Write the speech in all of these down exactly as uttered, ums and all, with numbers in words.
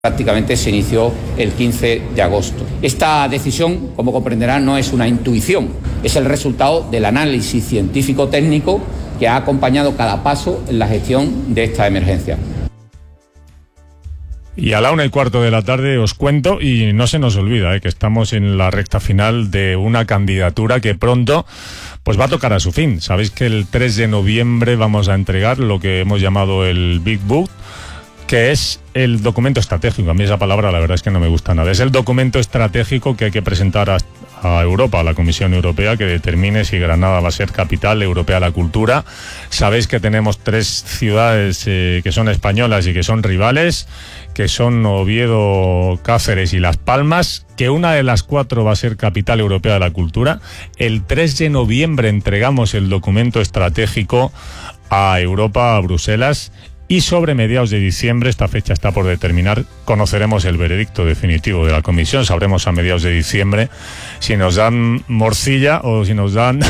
Prácticamente se inició el quince de agosto. Esta decisión, como comprenderán, no es una intuición, es el resultado del análisis científico-técnico que ha acompañado cada paso en la gestión de esta emergencia. Y a la una y cuarto de la tarde os cuento, y no se nos olvida, eh, que estamos en la recta final de una candidatura que pronto pues va a tocar a su fin. Sabéis que el tres de noviembre vamos a entregar lo que hemos llamado el Big Book, que es el documento estratégico. A mí esa palabra la verdad es que no me gusta nada. Es el documento estratégico que hay que presentar a, a Europa, a la Comisión Europea, que determine si Granada va a ser capital europea de la cultura. Sabéis que tenemos tres ciudades eh, que son españolas y que son rivales, que son Oviedo, Cáceres y Las Palmas, que una de las cuatro va a ser capital europea de la cultura. El tres de noviembre entregamos el documento estratégico a Europa, a Bruselas, y sobre mediados de diciembre, esta fecha está por determinar, conoceremos el veredicto definitivo de la comisión. Sabremos a mediados de diciembre si nos dan morcilla o si nos dan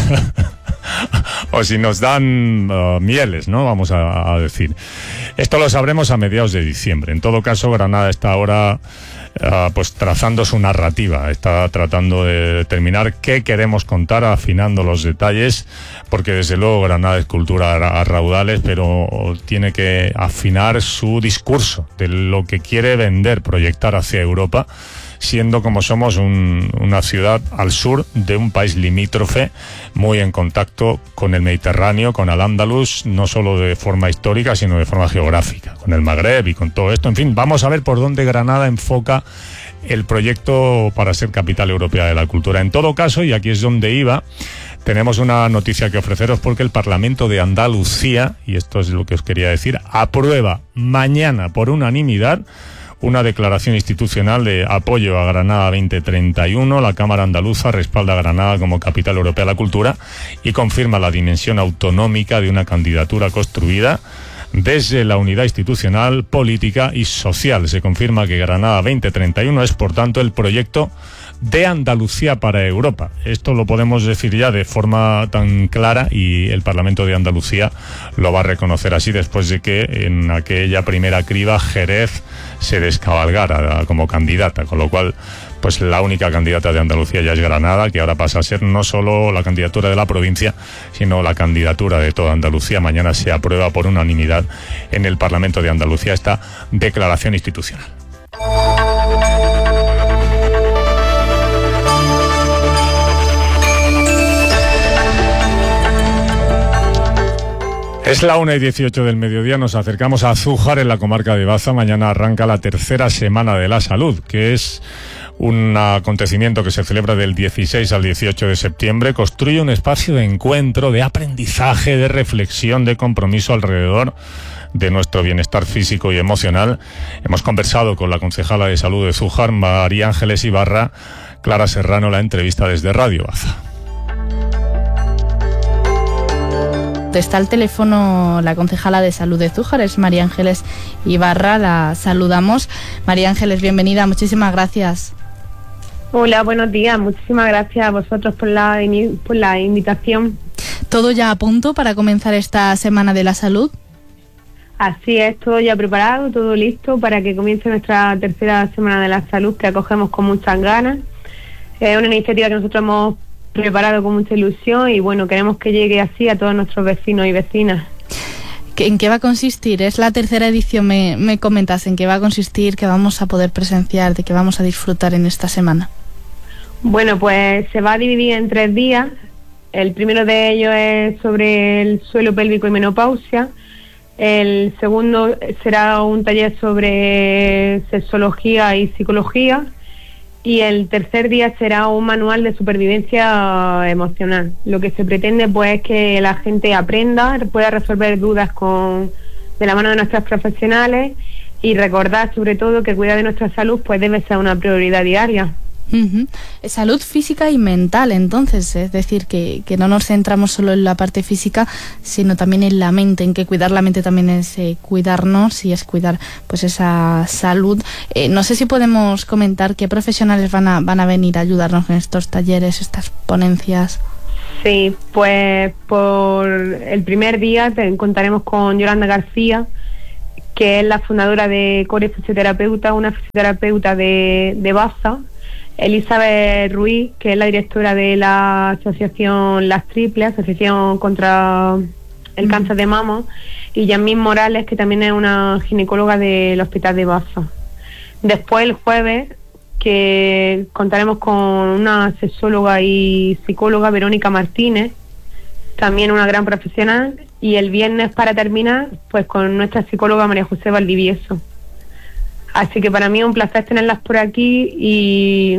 o si nos dan uh, mieles, ¿no? Vamos a, a decir. Esto lo sabremos a mediados de diciembre. En todo caso, Granada está ahora Uh, pues trazando su narrativa, está tratando de determinar qué queremos contar, afinando los detalles, porque desde luego Granada es cultura a, a raudales, pero tiene que afinar su discurso de lo que quiere vender, proyectar hacia Europa, siendo como somos un, una ciudad al sur de un país limítrofe, muy en contacto con el Mediterráneo, con Al-Ándalus, no solo de forma histórica, sino de forma geográfica, con el Magreb y con todo esto. En fin, vamos a ver por dónde Granada enfoca el proyecto para ser capital europea de la cultura. En todo caso, y aquí es donde iba, tenemos una noticia que ofreceros, porque el Parlamento de Andalucía, y esto es lo que os quería decir, aprueba mañana por unanimidad una declaración institucional de apoyo a Granada veinte treinta y uno. La Cámara Andaluza respalda a Granada como capital europea de la cultura y confirma la dimensión autonómica de una candidatura construida desde la unidad institucional, política y social. Se confirma que Granada veinte treinta y uno es, por tanto, el proyecto de Andalucía para Europa. Esto lo podemos decir ya de forma tan clara, y el Parlamento de Andalucía lo va a reconocer así después de que en aquella primera criba Jerez se descabalgara como candidata, con lo cual pues la única candidata de Andalucía ya es Granada, que ahora pasa a ser no solo la candidatura de la provincia, sino la candidatura de toda Andalucía. Mañana se aprueba por unanimidad en el Parlamento de Andalucía esta declaración institucional. Es la una y dieciocho del mediodía, nos acercamos a Zújar, en la comarca de Baza. Mañana arranca la tercera Semana de la Salud, que es un acontecimiento que se celebra del dieciséis al dieciocho de septiembre. Construye un espacio de encuentro, de aprendizaje, de reflexión, de compromiso alrededor de nuestro bienestar físico y emocional. Hemos conversado con la concejala de salud de Zújar, María Ángeles Ibarra. Clara Serrano, la entrevista desde Radio Baza. Está al teléfono la concejala de salud de Zújar, es María Ángeles Ibarra, la saludamos. María Ángeles, bienvenida, muchísimas gracias. Hola, buenos días, muchísimas gracias a vosotros por la, por la invitación. ¿Todo ya a punto para comenzar esta Semana de la Salud? Así es, todo ya preparado, todo listo para que comience nuestra tercera Semana de la Salud, que acogemos con muchas ganas. Es una iniciativa que nosotros hemos preparado con mucha ilusión y bueno, queremos que llegue así a todos nuestros vecinos y vecinas. ¿En qué va a consistir? Es la tercera edición, me, me comentas, ¿en qué va a consistir, qué vamos a poder presenciar, de qué vamos a disfrutar en esta semana? Bueno, pues se va a dividir en tres días. El primero de ellos es sobre el suelo pélvico y menopausia. El segundo será un taller sobre sexología y psicología. Y el tercer día será un manual de supervivencia emocional. Lo que se pretende pues es que la gente aprenda, pueda resolver dudas con de la mano de nuestros profesionales y recordar sobre todo que cuidar de nuestra salud pues debe ser una prioridad diaria. Uh-huh. Salud física y mental, entonces, es decir, que, que no nos centramos solo en la parte física, sino también en la mente, en que cuidar la mente también es eh, cuidarnos y es cuidar pues esa salud. Eh, no sé si podemos comentar qué profesionales van a, van a venir a ayudarnos en estos talleres, estas ponencias. Sí, pues por el primer día te, contaremos con Yolanda García, que es la fundadora de Core Fisioterapeuta, una fisioterapeuta de, de Baza, Elizabeth Ruiz, que es la directora de la asociación Las Triples, Asociación contra el Cáncer de Mama, y Yasmín Morales, que también es una ginecóloga del Hospital de Baza. Después, el jueves, que contaremos con una sexóloga y psicóloga, Verónica Martínez, también una gran profesional, y el viernes, para terminar, pues con nuestra psicóloga María José Valdivieso. Así que para mí es un placer tenerlas por aquí y,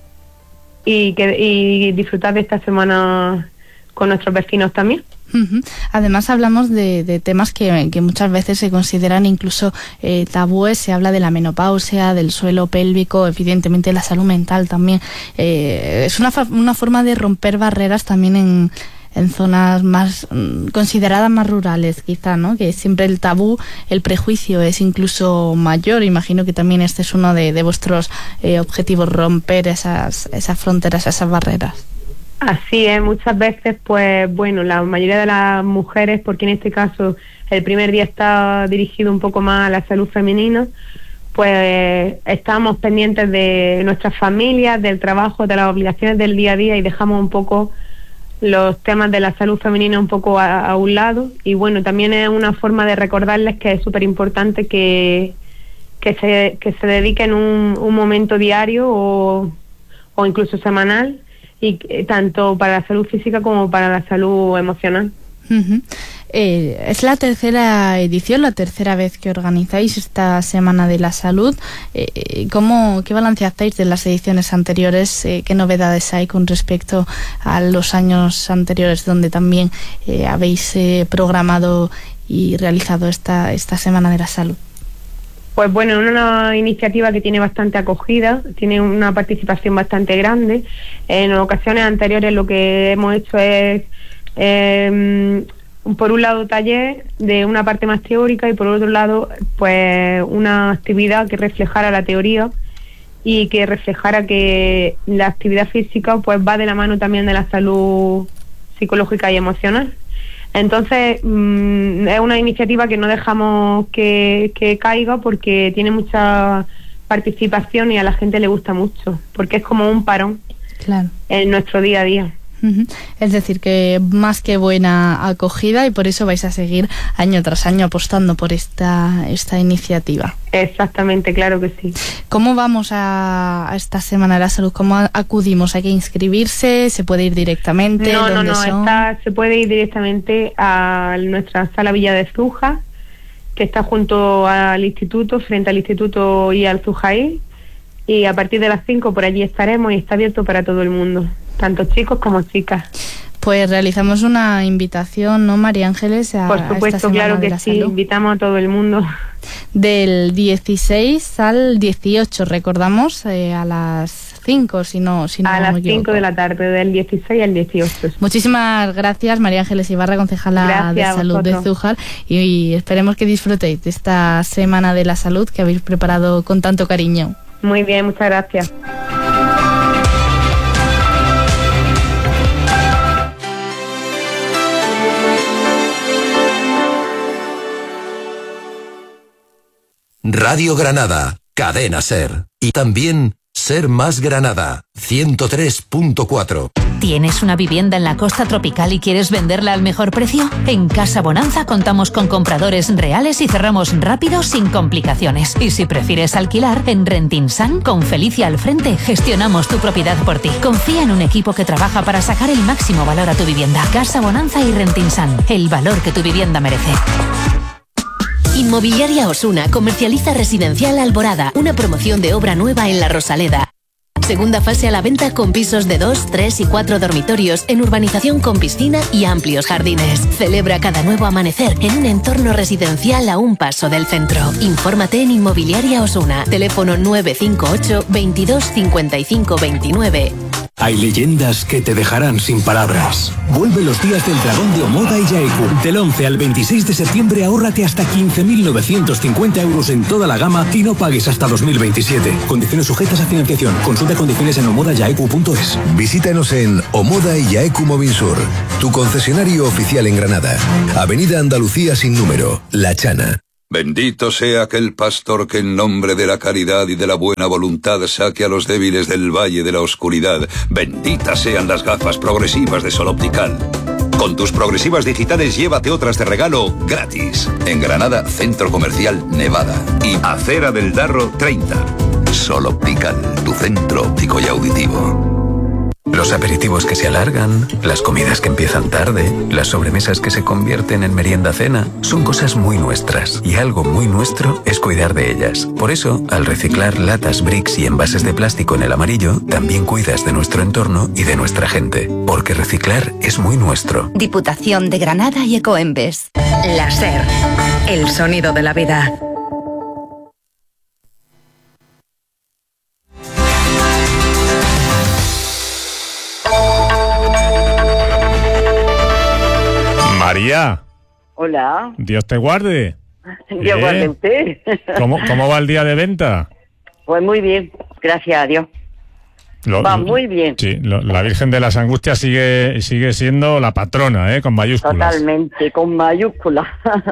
y, que, y disfrutar de esta semana con nuestros vecinos también. Uh-huh. Además hablamos de, de temas que, que muchas veces se consideran incluso eh, tabúes. Se habla de la menopausia, del suelo pélvico, evidentemente la salud mental también. Eh, es una, fa- una forma de romper barreras también en, en zonas más mm, consideradas más rurales, quizá, ¿no? Que siempre el tabú, el prejuicio es incluso mayor. Imagino que también este es uno de, de vuestros eh, objetivos, romper esas, esas fronteras, esas barreras. Así es, muchas veces, pues bueno, la mayoría de las mujeres, porque en este caso el primer día está dirigido un poco más a la salud femenina, pues estamos pendientes de nuestras familias, del trabajo, de las obligaciones del día a día, y dejamos un poco los temas de la salud femenina un poco a, a un lado. Y bueno, también es una forma de recordarles que es súper importante que, que, se, que se dediquen un, un momento diario o, o incluso semanal, y eh, tanto para la salud física como para la salud emocional. Uh-huh. Eh, es la tercera edición, la tercera vez que organizáis esta Semana de la Salud. Eh, ¿cómo, ¿Qué balance hacéis de las ediciones anteriores? Eh, ¿Qué novedades hay con respecto a los años anteriores, donde también eh, habéis eh, programado y realizado esta, esta Semana de la Salud? Pues bueno, es una iniciativa que tiene bastante acogida, tiene una participación bastante grande. En ocasiones anteriores lo que hemos hecho es, eh, por un lado, taller de una parte más teórica, y por otro lado, pues una actividad que reflejara la teoría y que reflejara que la actividad física pues va de la mano también de la salud psicológica y emocional. Entonces, mmm, es una iniciativa que no dejamos que, que caiga, porque tiene mucha participación y a la gente le gusta mucho, porque es como un parón, claro, en nuestro día a día. Uh-huh. Es decir, que más que buena acogida, y por eso vais a seguir año tras año apostando por esta, esta iniciativa. Exactamente, claro que sí. ¿Cómo vamos a, a esta Semana de la Salud? ¿Cómo acudimos? ¿Hay que inscribirse? ¿Se puede ir directamente? No, no, no, son? Está, se puede ir directamente a nuestra sala Villa de Zújar, que está junto al instituto, frente al instituto y al Zujaí, y a partir de las cinco por allí estaremos, y está abierto para todo el mundo, tanto chicos como chicas. Pues realizamos una invitación, ¿no, María Ángeles? A, Por supuesto, a esta Semana claro de que la sí, Salud. Invitamos a todo el mundo. Del dieciséis al dieciocho, recordamos, eh, a las cinco, si no, si no a las cinco de la la tarde, del dieciséis al dieciocho. Muchísimas gracias, María Ángeles Ibarra, concejala Gracias de Salud de Zújar, y, y esperemos que disfrutéis de esta Semana de la Salud que habéis preparado con tanto cariño. Muy bien, muchas gracias. Radio Granada, Cadena Ser. Y también Ser Más Granada, ciento tres punto cuatro. ¿Tienes una vivienda en la costa tropical y quieres venderla al mejor precio? En Casa Bonanza contamos con compradores reales y cerramos rápido sin complicaciones. Y si prefieres alquilar, en Rentinsan, con Felicia al frente, gestionamos tu propiedad por ti. Confía en un equipo que trabaja para sacar el máximo valor a tu vivienda. Casa Bonanza y Rentinsan, el valor que tu vivienda merece. Inmobiliaria Osuna comercializa Residencial Alborada, una promoción de obra nueva en La Rosaleda. Segunda fase a la venta con pisos de dos, tres y cuatro dormitorios en urbanización con piscina y amplios jardines. Celebra cada nuevo amanecer en un entorno residencial a un paso del centro. Infórmate en Inmobiliaria Osuna. Teléfono nueve cinco ocho, veintidós, cincuenta y cinco, veintinueve. Hay leyendas que te dejarán sin palabras. Vuelve los días del dragón de Omoda y Yaeku. Del once al veintiséis de septiembre ahórrate hasta quince mil novecientos cincuenta euros en toda la gama y no pagues hasta dos mil veintisiete. Condiciones sujetas a financiación. Consulta condiciones en omoda yaeku punto es. Visítanos en Omoda y Yaeku Movinsur, tu concesionario oficial en Granada. Avenida Andalucía sin número, La Chana. Bendito sea aquel pastor que en nombre de la caridad y de la buena voluntad saque a los débiles del valle de la oscuridad. Benditas sean las gafas progresivas de Sol Optical. Con tus progresivas digitales llévate otras de regalo gratis. En Granada, Centro Comercial Nevada. Y Acera del Darro treinta. Sol Optical, tu centro óptico y auditivo. Los aperitivos que se alargan, las comidas que empiezan tarde, las sobremesas que se convierten en merienda-cena, son cosas muy nuestras. Y algo muy nuestro es cuidar de ellas. Por eso, al reciclar latas, bricks y envases de plástico en el amarillo, también cuidas de nuestro entorno y de nuestra gente. Porque reciclar es muy nuestro. Diputación de Granada y Ecoembes. La SER, el sonido de la vida. María. Hola. Dios te guarde. Dios guarde usted. ¿Cómo, ¿Cómo va el día de venta? Pues muy bien, gracias a Dios. Lo, va muy bien. Sí, lo, la Virgen de las Angustias sigue sigue siendo la patrona, ¿eh? Con mayúsculas. Totalmente, con mayúsculas.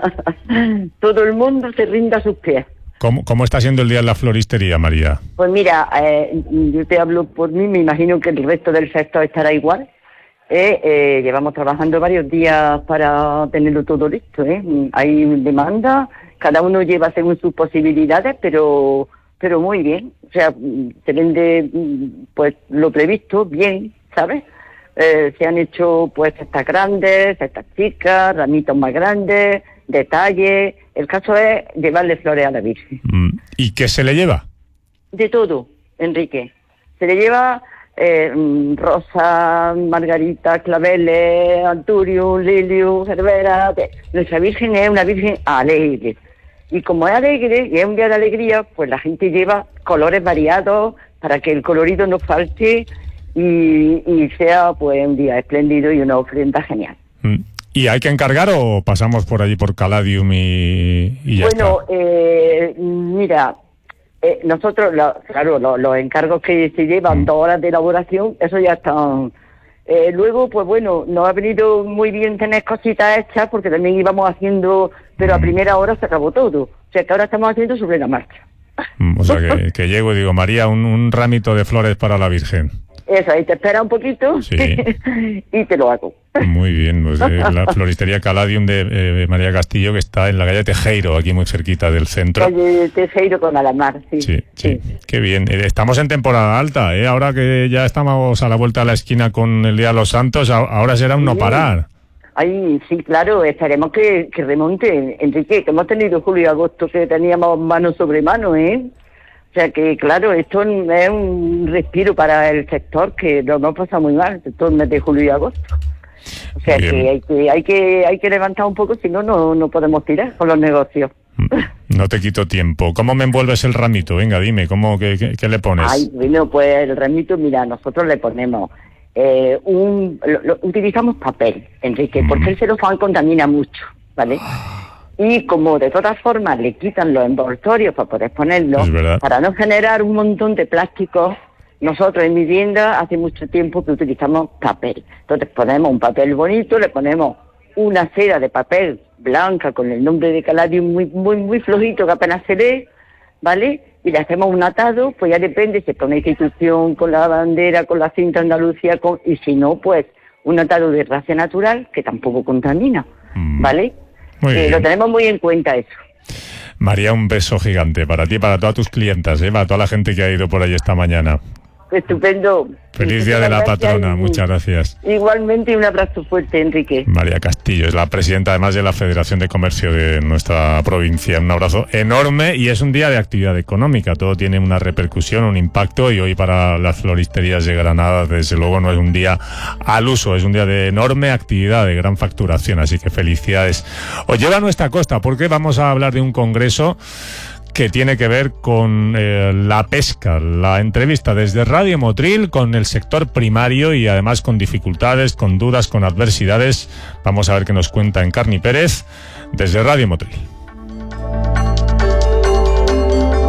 Todo el mundo se rinde a sus pies. ¿Cómo, ¿Cómo está siendo el día en la floristería, María? Pues mira, eh, yo te hablo por mí, me imagino que el resto del sector estará igual. Eh, eh, llevamos trabajando varios días para tenerlo todo listo. ¿eh? Hay demanda, cada uno lleva según sus posibilidades, pero pero muy bien. O sea, se vende pues lo previsto, bien, ¿sabes? Eh, se han hecho pues cestas grandes, cestas chicas, ramitos más grandes, detalles. El caso es llevarle flores a la Virgen. ¿Y qué se le lleva? De todo, Enrique. Se le lleva... Eh, rosa, margarita, claveles, anturium, lilium, gerbera. Nuestra Virgen es una Virgen alegre. Y como es alegre y es un día de alegría, pues la gente lleva colores variados para que el colorido no falte y, y sea pues un día espléndido y una ofrenda genial. ¿Y hay que encargar o pasamos por allí por Caladium y, y ya bueno, está? Eh, mira... Eh, nosotros, lo, claro, lo, los encargos que se llevan, mm. dos horas de elaboración, eso ya están. Eh, luego, pues bueno, nos ha venido muy bien tener cositas hechas, porque también íbamos haciendo, pero a primera hora se acabó todo. O sea, que ahora estamos haciendo sobre la marcha. Mm, o sea, que, que llego y digo, María, un, un ramito de flores para la Virgen. Eso, ahí te espera un poquito, sí. Y te lo hago. Muy bien, pues, eh, la floristería Caladium de eh, María Castillo, que está en la calle Tejero, aquí muy cerquita del centro. Calle Tejero con Alamar, sí. Sí, sí, sí. Qué bien. Eh, estamos en temporada alta, ¿eh? Ahora que ya estamos a la vuelta de la esquina con el Día de los Santos, ahora será un no parar. Ay, sí, claro, esperemos que, que remonte, Enrique, que hemos tenido julio y agosto que teníamos mano sobre mano, ¿eh? O sea que, claro, esto es un respiro para el sector que lo hemos pasado muy mal, todo el mes de julio y agosto. O sea que hay, que hay que hay que levantar un poco, si no, no no podemos tirar con los negocios. No te quito tiempo. ¿Cómo me envuelves el ramito? Venga, dime, ¿cómo qué, qué, qué le pones? Ay, bueno, pues el ramito, mira, nosotros le ponemos eh, un... Lo, lo, utilizamos papel, Enrique, mm. porque el celofán contamina mucho, ¿vale? Y como de todas formas le quitan los envoltorios para poder ponerlos, para no generar un montón de plásticos, nosotros en mi tienda hace mucho tiempo que utilizamos papel. Entonces ponemos un papel bonito, le ponemos una cera de papel blanca con el nombre de Caladium muy muy muy flojito que apenas se ve, ¿vale? Y le hacemos un atado, pues ya depende, se pone institución con la bandera, con la cinta Andalucía, con, y si no, pues un atado de raza natural que tampoco contamina, ¿vale? Eh, lo tenemos muy en cuenta eso. María, un beso gigante para ti y para todas tus clientas, ¿eh? Para toda la gente que ha ido por ahí esta mañana. Estupendo. Feliz Día de la Patrona, muchas gracias. Igualmente, un abrazo fuerte, Enrique. María Castillo es la presidenta además de la Federación de Comercio de nuestra provincia. Un abrazo enorme y es un día de actividad económica, todo tiene una repercusión, un impacto y hoy para las floristerías de Granada desde luego no es un día al uso, es un día de enorme actividad, de gran facturación, así que felicidades. Os lleva a nuestra costa porque vamos a hablar de un congreso que tiene que ver con eh, la pesca, la entrevista desde Radio Motril con el sector primario y además con dificultades, con dudas, con adversidades. Vamos a ver qué nos cuenta Encarni Pérez desde Radio Motril.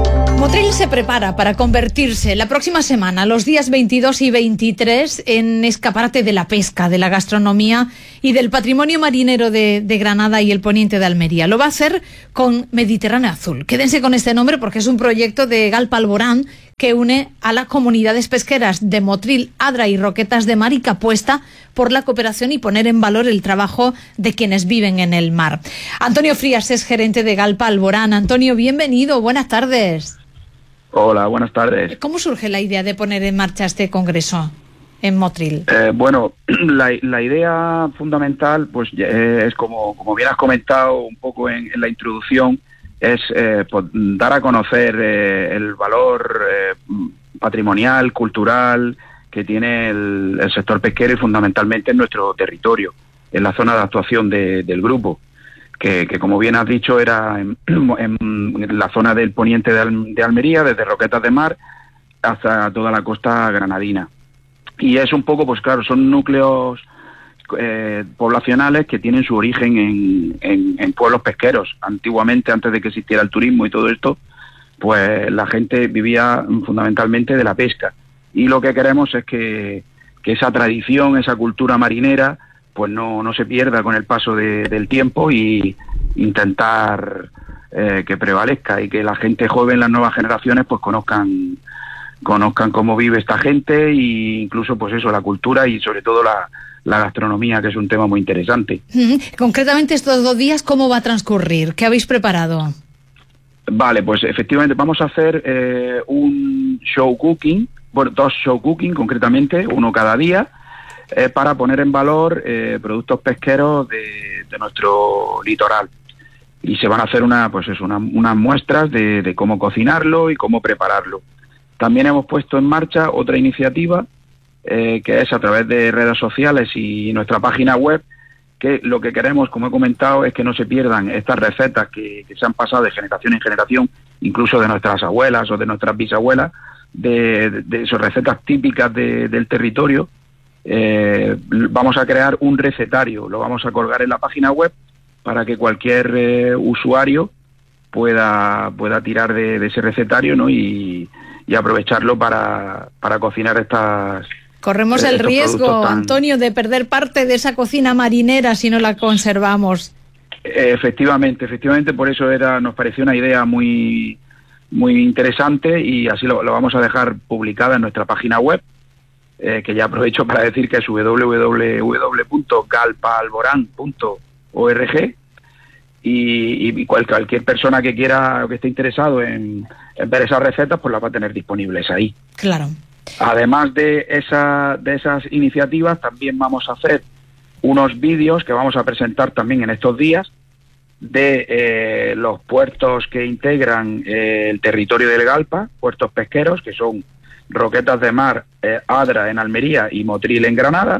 Motril se prepara para convertirse la próxima semana, los días veintidós y veintitrés, en escaparate de la pesca, de la gastronomía y del patrimonio marinero de, de Granada y el poniente de Almería. Lo va a hacer con Mediterráneo Azul. Quédense con este nombre porque es un proyecto de Galpa Alborán que une a las comunidades pesqueras de Motril, Adra y Roquetas de Mar y que apuesta por la cooperación y poner en valor el trabajo de quienes viven en el mar. Antonio Frías es gerente de Galpa Alborán. Antonio, bienvenido, buenas tardes. Hola, buenas tardes. ¿Cómo surge la idea de poner en marcha este congreso en Motril? Eh, bueno, la, la idea fundamental, pues eh, es como, como bien has comentado un poco en, en la introducción, es eh, pues, dar a conocer eh, el valor eh, patrimonial, cultural que tiene el, el sector pesquero y fundamentalmente en nuestro territorio, en la zona de actuación de, del grupo, que, que como bien has dicho era en, en la zona del poniente de, Al, de Almería, desde Roquetas de Mar hasta toda la costa granadina. Y es un poco, pues claro, son núcleos eh, poblacionales que tienen su origen en, en, en pueblos pesqueros. Antiguamente, antes de que existiera el turismo y todo esto, pues la gente vivía fundamentalmente de la pesca. Y lo que queremos es que, que esa tradición, esa cultura marinera, pues no, no se pierda con el paso de, del tiempo y intentar eh, que prevalezca y que la gente joven, las nuevas generaciones, pues conozcan conozcan cómo vive esta gente e incluso pues eso, la cultura y sobre todo la, la gastronomía, que es un tema muy interesante. Concretamente estos dos días, ¿cómo va a transcurrir? ¿Qué habéis preparado? Vale, pues efectivamente vamos a hacer eh, un show cooking, bueno, dos show cooking concretamente, uno cada día, eh, para poner en valor eh, productos pesqueros de, de nuestro litoral. Y se van a hacer una, pues eso, una, unas muestras de, de cómo cocinarlo y cómo prepararlo. También hemos puesto en marcha otra iniciativa eh, que es a través de redes sociales y nuestra página web, que lo que queremos, como he comentado, es que no se pierdan estas recetas que, que se han pasado de generación en generación, incluso de nuestras abuelas o de nuestras bisabuelas, de, de, de esas recetas típicas de, del territorio. Eh, vamos a crear un recetario, lo vamos a colgar en la página web para que cualquier eh, usuario pueda pueda tirar de, de ese recetario, ¿no? y, y aprovecharlo para, para cocinar estas... Corremos el riesgo, tan... Antonio, de perder parte de esa cocina marinera si no la conservamos. Efectivamente, efectivamente, por eso era nos pareció una idea muy muy interesante y así lo, lo vamos a dejar publicada en nuestra página web, eh, que ya aprovecho para decir que es doble u doble u doble u punto galpa alborán punto org y, y cual, cualquier persona que quiera o que esté interesado en, en ver esas recetas, pues las va a tener disponibles ahí. Claro. Además de, esa, de esas iniciativas, también vamos a hacer unos vídeos que vamos a presentar también en estos días de eh, los puertos que integran eh, el territorio del Galpa, puertos pesqueros, que son Roquetas de Mar, eh, Adra en Almería y Motril en Granada.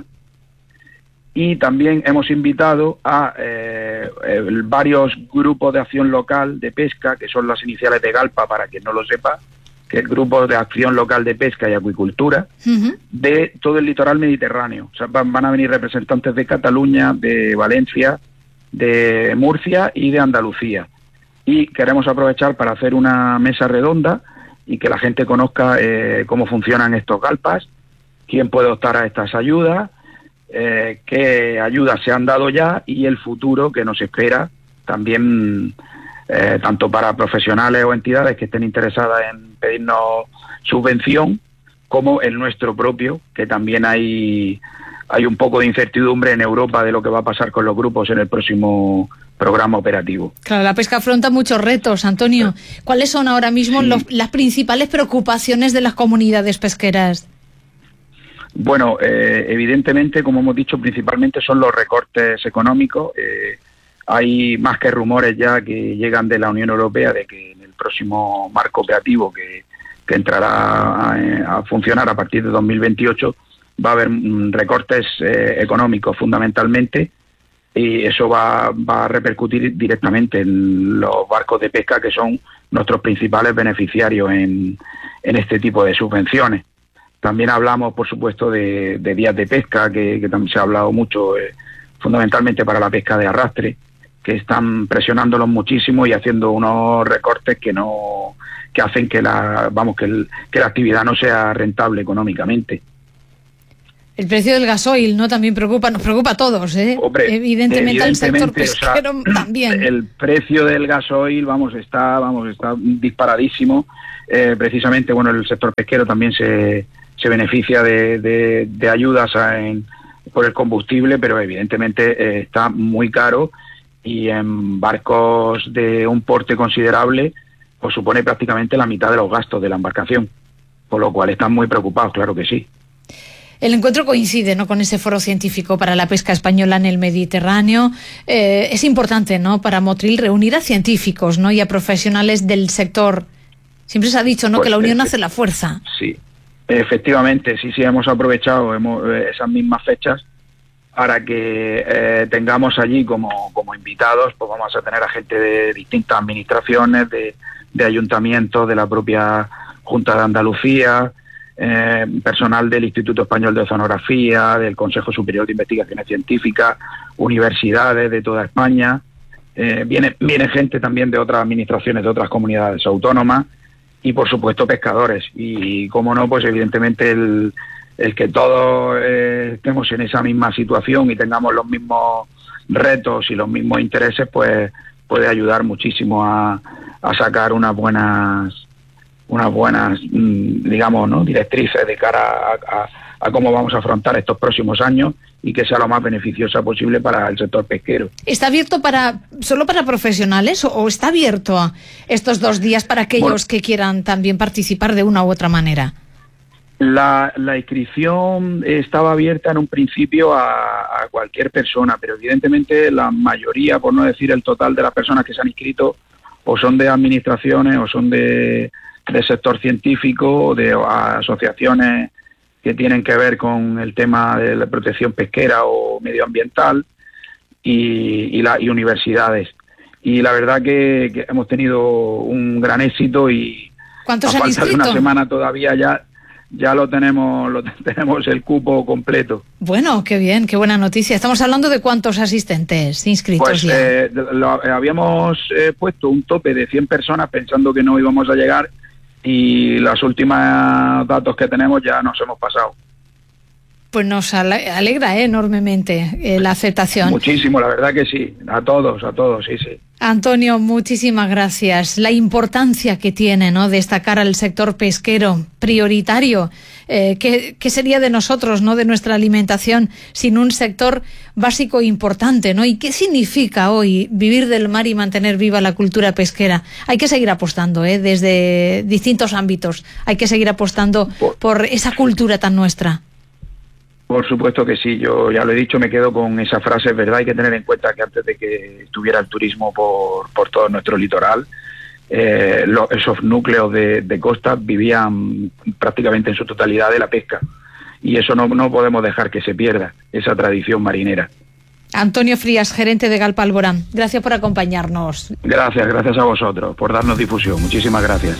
Y también hemos invitado a eh, eh, varios grupos de acción local de pesca, que son las iniciales de Galpa, para quien no lo sepa, que es Grupo de Acción Local de Pesca y Acuicultura, uh-huh. de todo el litoral mediterráneo. O sea, van, van a venir representantes de Cataluña, de Valencia, de Murcia y de Andalucía. Y queremos aprovechar para hacer una mesa redonda y que la gente conozca eh, cómo funcionan estos galpas, quién puede optar a estas ayudas, eh, qué ayudas se han dado ya y el futuro que nos espera también, eh, tanto para profesionales o entidades que estén interesadas en pedirnos subvención, como el nuestro propio, que también hay, hay un poco de incertidumbre en Europa de lo que va a pasar con los grupos en el próximo programa operativo. Claro, la pesca afronta muchos retos, Antonio. ¿Cuáles son ahora mismo sí. los, las principales preocupaciones de las comunidades pesqueras? Bueno, eh, evidentemente, como hemos dicho, principalmente son los recortes económicos. Eh, hay más que rumores ya que llegan de la Unión Europea de que en el próximo marco operativo que, que entrará a, a funcionar a partir de dos mil veintiocho va a haber mm, recortes eh, económicos fundamentalmente, y eso va, va a repercutir directamente en los barcos de pesca, que son nuestros principales beneficiarios en, en este tipo de subvenciones. También hablamos, por supuesto, de, de días de pesca, que, que también se ha hablado mucho, eh, fundamentalmente para la pesca de arrastre, que están presionándolos muchísimo y haciendo unos recortes que no que hacen que la, vamos, que, el, que la actividad no sea rentable económicamente. El precio del gasoil, ¿no? También preocupa, nos preocupa a todos, ¿eh? Hombre, evidentemente, al sector pesquero, o sea, también. El precio del gasoil, vamos, está, vamos, está disparadísimo. Eh, precisamente, bueno, el sector pesquero también se, se beneficia de, de, de ayudas a, en, por el combustible, pero evidentemente eh, está muy caro, y en barcos de un porte considerable pues supone prácticamente la mitad de los gastos de la embarcación, por lo cual están muy preocupados, claro que sí. El encuentro coincide, ¿no?, con ese foro científico para la pesca española en el Mediterráneo. Eh, es importante, ¿no?, para Motril reunir a científicos, ¿no?, y a profesionales del sector. Siempre se ha dicho, ¿no?, pues que la unión hace la fuerza. Sí, efectivamente, sí, sí, hemos aprovechado hemos, eh, esas mismas fechas para que eh, tengamos allí como, como invitados, pues vamos a tener a gente de distintas administraciones, de, de ayuntamientos, de la propia Junta de Andalucía, Eh, personal del Instituto Español de Oceanografía, del Consejo Superior de Investigaciones Científicas, universidades de toda España, eh, viene, viene gente también de otras administraciones, de otras comunidades autónomas, y por supuesto pescadores, y como no, pues evidentemente el, el que todos eh, estemos en esa misma situación y tengamos los mismos retos y los mismos intereses, pues puede ayudar muchísimo a, a sacar unas buenas unas buenas, digamos, ¿no?, directrices de cara a, a, a cómo vamos a afrontar estos próximos años, y que sea lo más beneficiosa posible para el sector pesquero. ¿Está abierto para solo para profesionales o, o está abierto a estos dos días para aquellos bueno, que quieran también participar de una u otra manera? La, la inscripción estaba abierta en un principio a, a cualquier persona, pero evidentemente la mayoría, por no decir el total de las personas que se han inscrito, o son de administraciones o son de del sector científico, de asociaciones que tienen que ver con el tema de la protección pesquera o medioambiental, y, y, la, y universidades. Y la verdad que, que hemos tenido un gran éxito, y ¿cuántos a han falta inscrito? de una semana todavía ya ya lo tenemos lo tenemos el cupo completo. Bueno, qué bien, qué buena noticia. Estamos hablando de cuántos asistentes inscritos pues, ya. Eh, lo, habíamos eh, puesto un tope de cien personas pensando que no íbamos a llegar, y los últimos datos que tenemos ya nos hemos pasado. Pues nos alegra eh, enormemente eh, la aceptación. Muchísimo, la verdad que sí. A todos, a todos, sí, sí. Antonio, muchísimas gracias. La importancia que tiene, ¿no?, destacar al sector pesquero prioritario. Eh, ¿qué, ¿Qué sería de nosotros, no, de nuestra alimentación, sin un sector básico e importante, ¿no? ¿Y qué significa hoy vivir del mar y mantener viva la cultura pesquera? Hay que seguir apostando, ¿eh?, desde distintos ámbitos. Hay que seguir apostando por, por esa cultura tan nuestra. Por supuesto que sí, yo ya lo he dicho, me quedo con esa frase, es verdad. Hay que tener en cuenta que antes de que estuviera el turismo por, por todo nuestro litoral, eh, los, esos núcleos de, de costa vivían prácticamente en su totalidad de la pesca, y eso no, no podemos dejar que se pierda, esa tradición marinera. Antonio Frías, gerente de Galp Alborán, gracias por acompañarnos. Gracias, gracias a vosotros por darnos difusión, muchísimas gracias.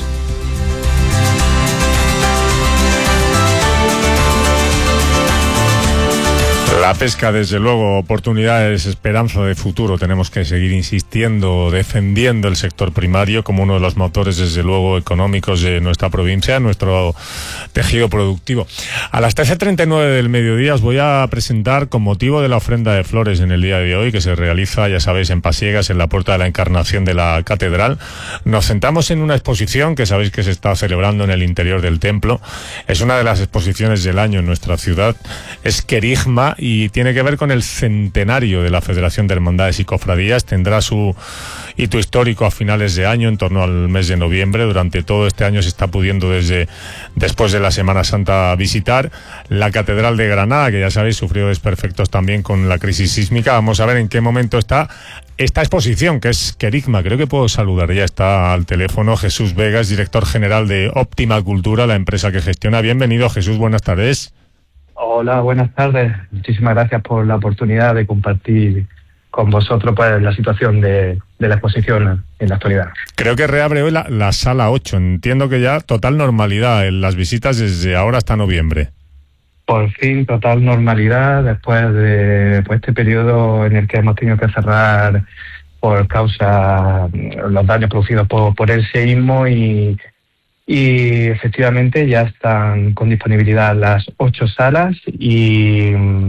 La pesca, desde luego, oportunidades, esperanza de futuro. Tenemos que seguir insistiendo, defendiendo el sector primario como uno de los motores, desde luego, económicos de nuestra provincia, nuestro tejido productivo. A las trece treinta y nueve del mediodía os voy a presentar, con motivo de la ofrenda de flores en el día de hoy, que se realiza, ya sabéis, en Pasiegas, en la Puerta de la Encarnación de la Catedral. Nos sentamos en una exposición que sabéis que se está celebrando en el interior del templo. Es una de las exposiciones del año en nuestra ciudad. Es Querigma, y tiene que ver con el centenario de la Federación de Hermandades y Cofradías. Tendrá su hito histórico a finales de año, en torno al mes de noviembre. Durante todo este año se está pudiendo, desde después de la Semana Santa, visitar la Catedral de Granada, que ya sabéis sufrió desperfectos también con la crisis sísmica. Vamos a ver en qué momento está esta exposición, que es Querigma. Creo que puedo saludar, ya está al teléfono Jesús Vegas, director general de Óptima Cultura, la empresa que gestiona. Bienvenido, Jesús, buenas tardes. Hola, buenas tardes. Muchísimas gracias por la oportunidad de compartir con vosotros pues la situación de, de la exposición en la actualidad. Creo que reabre hoy la, la sala ocho. Entiendo que ya total normalidad en las visitas desde ahora hasta noviembre. Por fin, total normalidad después de pues, este periodo en el que hemos tenido que cerrar por causa de los daños producidos por, por el seísmo, y y efectivamente ya están con disponibilidad las ocho salas y,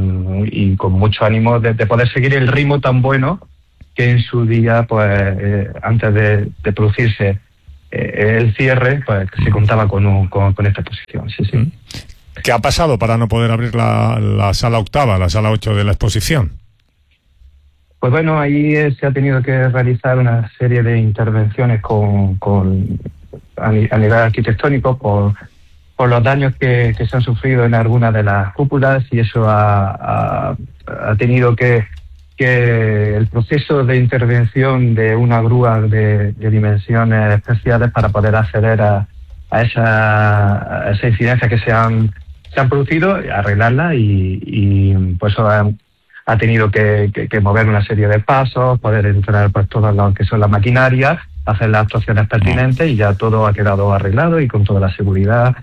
y con mucho ánimo de, de poder seguir el ritmo tan bueno que en su día, pues eh, antes de, de producirse eh, el cierre, pues se contaba con, un, con, con esta exposición. Sí, sí. ¿Qué ha pasado para no poder abrir la, la sala octava, la sala ocho de la exposición? Pues bueno, ahí eh, se ha tenido que realizar una serie de intervenciones con, con a, a nivel arquitectónico por, por los daños que, que se han sufrido en algunas de las cúpulas, y eso ha, ha, ha tenido que, que el proceso de intervención de una grúa de, de dimensiones especiales para poder acceder a, a, esa, a esa incidencia que se han, se han producido, arreglarla, y, y pues eso ha, ha tenido que, que, que mover una serie de pasos, poder entrar pues todo lo que son las maquinarias, hacer las actuaciones pertinentes, y ya todo ha quedado arreglado y con toda la seguridad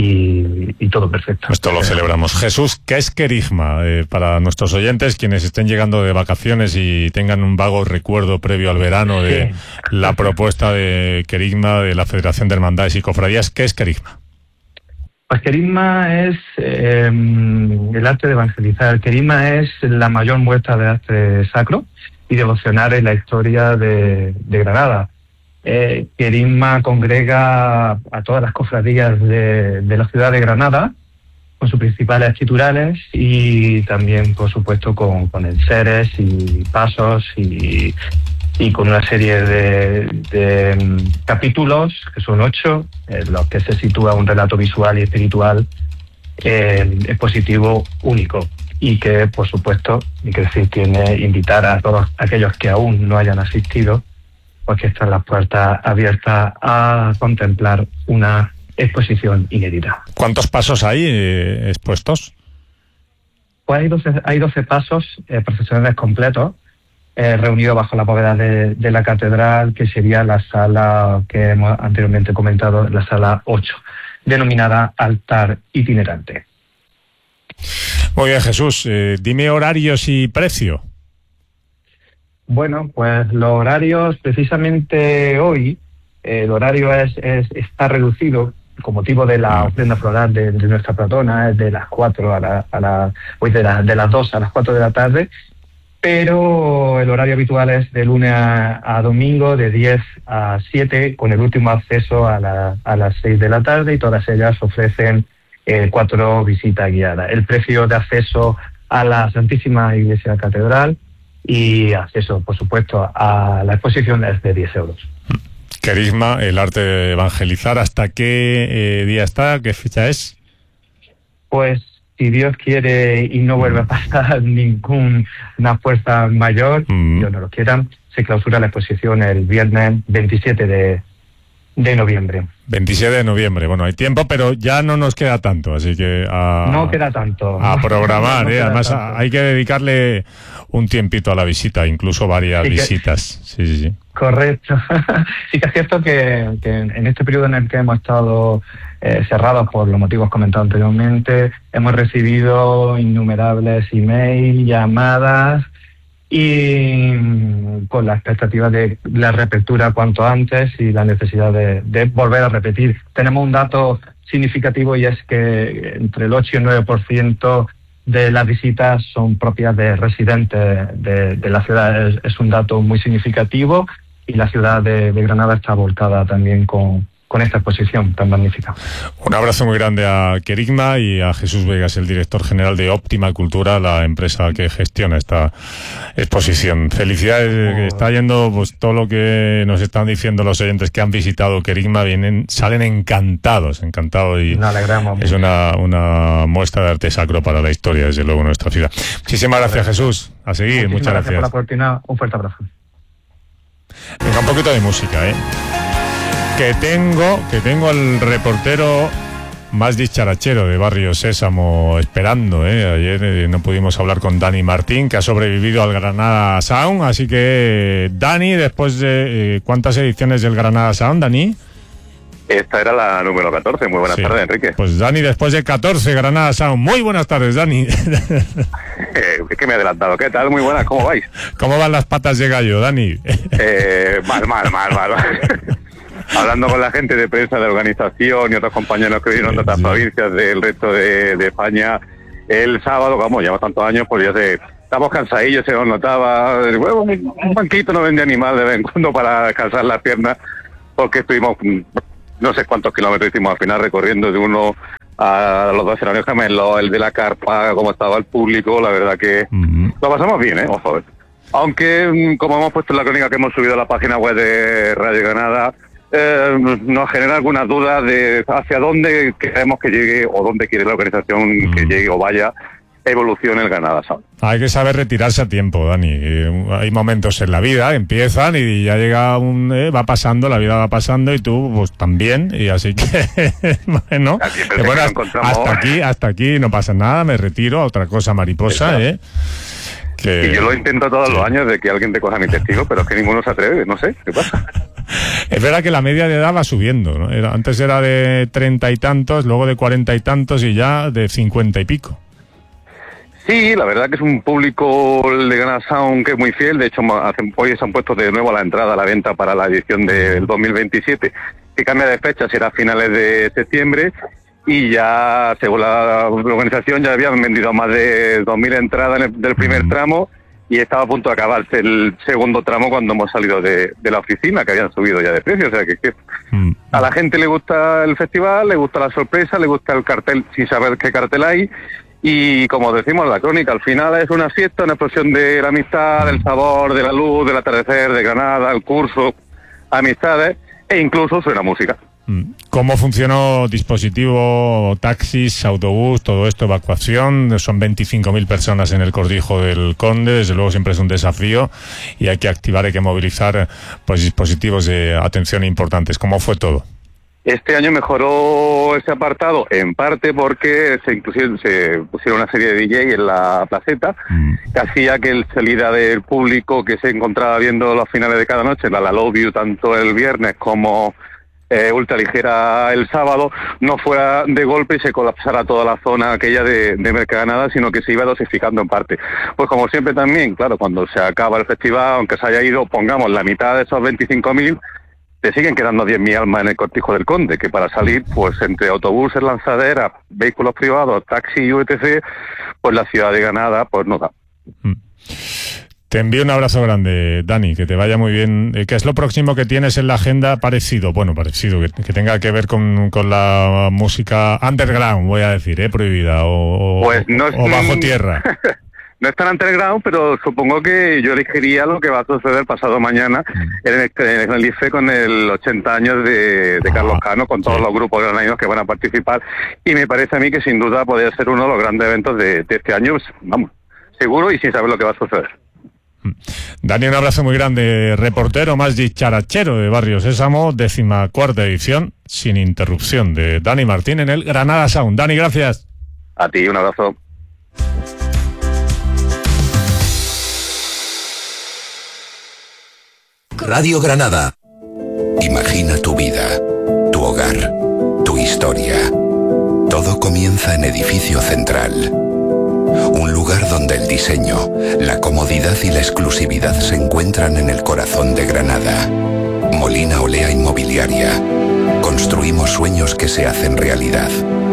y, y todo perfecto. Esto lo celebramos. Jesús, ¿qué es Querigma? Eh, para nuestros oyentes, quienes estén llegando de vacaciones y tengan un vago recuerdo previo al verano de sí. la propuesta de Querigma, de la Federación de Hermandades y Cofradías, ¿qué es Querigma? Pues Querigma es eh, el arte de evangelizar. Querigma es la mayor muestra de arte sacro y devocional en la historia de, de Granada. Eh, Querigma congrega a todas las cofradías de, de la ciudad de Granada, con sus principales titulares, y también, por supuesto, con, con enseres y pasos y, y con una serie de, de um, capítulos, que son ocho, en los que se sitúa un relato visual y espiritual eh, expositivo único, y que, por supuesto, y que decir, tiene invitar a todos aquellos que aún no hayan asistido, pues que están las puertas abiertas a contemplar una exposición inédita. ¿Cuántos pasos hay eh, expuestos? Pues hay doce, hay doce pasos eh, profesionales completos, eh, reunidos bajo la bóveda de, de la catedral, que sería la sala que hemos anteriormente comentado, la sala ocho, denominada altar itinerante. Muy bien, Jesús, eh, dime horarios y precio. Bueno, pues los horarios, precisamente hoy, eh, el horario es, es está reducido con motivo de la ofrenda floral de, de nuestra patrona, es de las cuatro a la, a la hoy de, la, de las dos a las cuatro de la tarde, pero el horario habitual es de lunes a, a domingo, de diez a siete, con el último acceso a, la, a las seis de la tarde, y todas ellas ofrecen eh, cuatro visitas guiadas. El precio de acceso a la Santísima Iglesia Catedral y acceso, por supuesto, a la exposición es de diez euros. Querigma, el arte de evangelizar, ¿hasta qué eh, día está? ¿Qué fecha es? Pues, si Dios quiere y no vuelve a pasar ninguna fuerza mayor, mm. Dios no lo quiera, se clausura la exposición el viernes veintisiete de noviembre. veintisiete de noviembre, bueno, hay tiempo, pero ya no nos queda tanto, así que a, no queda tanto. A programar, no, no eh, además tanto. Hay que dedicarle un tiempito a la visita, incluso varias sí que, visitas. Sí, sí, sí. Correcto. Sí que es cierto que, que en este periodo en el que hemos estado eh, cerrados por los motivos comentados anteriormente, hemos recibido innumerables emails, llamadas, y con la expectativa de la reapertura cuanto antes y la necesidad de, de volver a repetir. Tenemos un dato significativo, y es que entre el ocho y el nueve por ciento de las visitas son propias de residentes de, de la ciudad. Es, es un dato muy significativo, y la ciudad de, de Granada está volcada también con, con esta exposición tan magnífica. Un abrazo muy grande a Querigma y a Jesús Vegas, el director general de Óptima Cultura, la empresa que gestiona esta exposición. Felicidades, que está yendo pues todo lo que nos están diciendo los oyentes que han visitado Querigma, vienen, salen encantados, encantados, y nos alegramos. Es una, una muestra de arte sacro para la historia, desde luego, en nuestra ciudad. Muchísimas gracias, Jesús. A seguir, Muchísimas muchas gracias. gracias por la oportunidad. Un fuerte abrazo. Venga, un poquito de música, ¿eh? Que tengo, que tengo al reportero más dicharachero de Barrio Sésamo esperando, ¿eh? Ayer eh, no pudimos hablar con Dani Martín, que ha sobrevivido al Granada Sound, así que Dani, después de eh, ¿cuántas ediciones del Granada Sound, Dani? Esta era la número catorce. Muy buenas sí. tardes, Enrique. Pues Dani, después de catorce Granada Sound. Muy buenas tardes, Dani. Es que me he adelantado. ¿Qué tal? Muy buenas, ¿cómo vais? ¿Cómo van las patas de gallo, Dani? Eh, mal, mal, mal, mal. hablando con la gente de prensa de organización y otros compañeros que vinieron de otras provincias del resto de, de España, el sábado, vamos, llevamos tantos años, pues ya se... Estamos cansadillos, se nos notaba, bueno, un banquito nos vendía animal de vez en cuando para descansar las piernas, porque estuvimos no sé cuántos kilómetros hicimos al final recorriendo de uno a los dos escenarios gemelos, el de la carpa, cómo estaba el público, la verdad que uh-huh. lo pasamos bien, ¿eh? Ojo. Aunque, como hemos puesto en la crónica que hemos subido a la página web de Radio Granada, eh, nos genera algunas dudas de hacia dónde queremos que llegue o dónde quiere la organización uh-huh. que llegue o vaya. Evolución el Granada Sound. Hay que saber retirarse a tiempo, Dani. Eh, hay momentos en la vida, empiezan y ya llega un... Eh, va pasando, la vida va pasando y tú pues también, y así que bueno, que, bueno hasta, hasta aquí, hasta aquí no pasa nada, me retiro a otra cosa mariposa, ¿eh? Que... Y yo lo intento todos sí. los años de que alguien te coja mi testigo, pero es que ninguno se atreve, no sé, ¿qué pasa? Es verdad que la media de edad va subiendo, ¿no? Era, antes era de treinta y tantos, luego de cuarenta y tantos y ya de cincuenta y pico. Sí, la verdad que es un público de Granada Sound que es muy fiel. De hecho, hoy se han puesto de nuevo a la entrada a la venta para la edición del dos mil veintisiete, que cambia de fecha, será a finales de septiembre. Y ya, según la organización, ya habían vendido más de dos mil entradas en el, del primer tramo y estaba a punto de acabarse el segundo tramo cuando hemos salido de, de la oficina, que habían subido ya de precio. O sea que, que a la gente le gusta el festival, le gusta la sorpresa, le gusta el cartel sin saber qué cartel hay. Y como decimos en la crónica, al final es una fiesta, una explosión de la amistad, del sabor, de la luz, del atardecer, de Granada, el curso, amistades e incluso suena música. ¿Cómo funcionó dispositivo, taxis, autobús, todo esto, evacuación? Son veinticinco mil personas en el Cortijo del Conde, desde luego siempre es un desafío y hay que activar, hay que movilizar pues dispositivos de atención importantes. ¿Cómo fue todo? Este año mejoró ese apartado, en parte porque se, inclusive, se pusieron una serie de D J en la placeta, mm. que hacía que la salida del público que se encontraba viendo los finales de cada noche, la La Love You, tanto el viernes como eh, ultraligera el sábado, no fuera de golpe y se colapsara toda la zona aquella de, de Mercagranada, sino que se iba dosificando en parte. Pues como siempre también, claro, cuando se acaba el festival, aunque se haya ido, pongamos la mitad de esos veinticinco mil, te siguen quedando diez mil almas en el Cortijo del Conde, que para salir, pues entre autobuses, lanzaderas, vehículos privados, taxis y etcétera, pues la ciudad de Granada, pues no da. Te envío un abrazo grande, Dani, que te vaya muy bien. ¿Qué es lo próximo que tienes en la agenda parecido? Bueno, parecido, que, que tenga que ver con, con la música underground, voy a decir, ¿eh? Prohibida, o, pues no es, o bajo tierra. No es tan underground, pero supongo que yo elegiría lo que va a suceder pasado mañana en el, en el I F E con el ochenta años de, de Carlos Cano, con todos sí. los grupos granadinos que van a participar. Y me parece a mí que sin duda podría ser uno de los grandes eventos de, de este año, pues, vamos, seguro y sin saber lo que va a suceder. Dani, un abrazo muy grande, reportero más dicharachero de Barrio Sésamo, décima cuarta edición, sin interrupción, de Dani Martín en el Granada Sound. Dani, gracias. A ti, un abrazo. Radio Granada. Imagina tu vida, tu hogar, tu historia. Todo comienza en Edificio Central. Un lugar donde el diseño, la comodidad y la exclusividad se encuentran en el corazón de Granada. Molina Olea Inmobiliaria. Construimos sueños que se hacen realidad.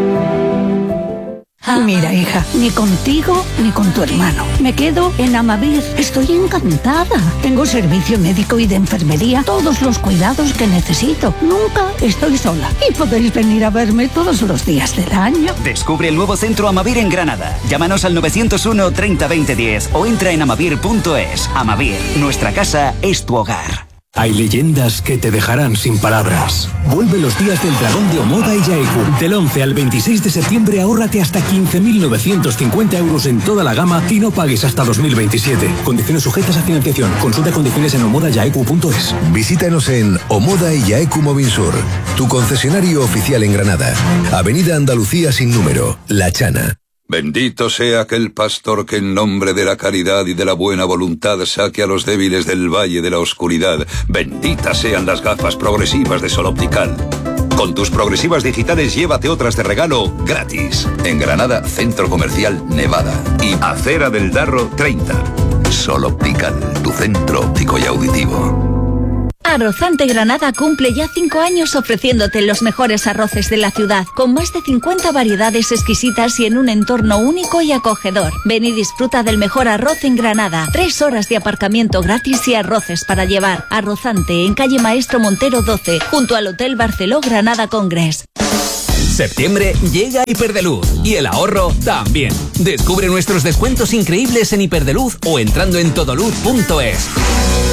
Mira, hija, ni contigo ni con tu hermano. Me quedo en Amavir. Estoy encantada. Tengo servicio médico y de enfermería, todos los cuidados que necesito. Nunca estoy sola. Y podéis venir a verme todos los días del año. Descubre el nuevo centro Amavir en Granada. Llámanos al nueve cero uno, treinta, veinte, diez o entra en amavir punto es. Amavir, nuestra casa es tu hogar. Hay leyendas que te dejarán sin palabras. Vuelve los días del dragón de Omoda y Yaeku. Del once al veintiséis de septiembre ahórrate hasta quince mil novecientos cincuenta euros en toda la gama y no pagues hasta dos mil veintisiete. Condiciones sujetas a financiación. Consulta condiciones en omoda yaeku punto es. Visítanos en Omoda y Yaeku Movinsur, tu concesionario oficial en Granada. Avenida Andalucía sin número, La Chana. Bendito sea aquel pastor que en nombre de la caridad y de la buena voluntad saque a los débiles del valle de la oscuridad. Benditas sean las gafas progresivas de Sol Optical. Con tus progresivas digitales llévate otras de regalo gratis. En Granada, Centro Comercial Nevada y Acera del Darro treinta. Sol Optical, tu centro óptico y auditivo. Arrozante Granada cumple ya cinco años ofreciéndote los mejores arroces de la ciudad, con más de cincuenta variedades exquisitas y en un entorno único y acogedor. Ven y disfruta del mejor arroz en Granada. Tres horas de aparcamiento gratis y arroces para llevar. Arrozante en calle Maestro Montero doce, junto al Hotel Barceló Granada Congress. Septiembre llega a Hiperdeluz y el ahorro también. Descubre nuestros descuentos increíbles en Hiperdeluz o entrando en todoluz punto es.